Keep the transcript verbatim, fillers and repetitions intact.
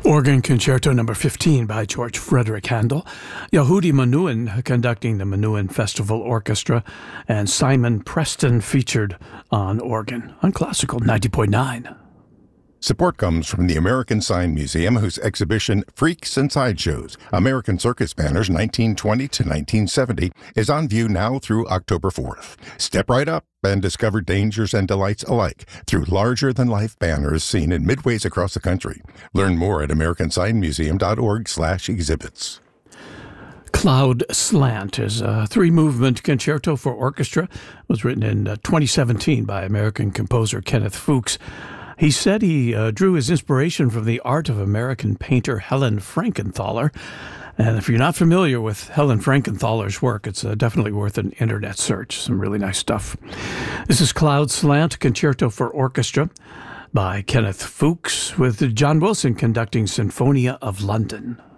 Organ Concerto Number fifteen by George Frederick Handel, Yehudi Menuhin conducting the Menuhin Festival Orchestra, and Simon Preston featured on organ on Classical ninety point nine. Support comes from the American Sign Museum, whose exhibition Freaks and Sideshows, American Circus Banners nineteen twenty to nineteen seventy, is on view now through October fourth. Step right up and discover dangers and delights alike through larger-than-life banners seen in midways across the country. Learn more at american sign museum dot org slash exhibits. Cloud Slant is a three-movement concerto for orchestra. It was written in uh, twenty seventeen by American composer Kenneth Fuchs. He said he uh, drew his inspiration from the art of American painter Helen Frankenthaler. And if you're not familiar with Helen Frankenthaler's work, it's uh, definitely worth an internet search. Some really nice stuff. This is Cloud Slant, Concerto for Orchestra by Kenneth Fuchs, with John Wilson conducting Sinfonia of London.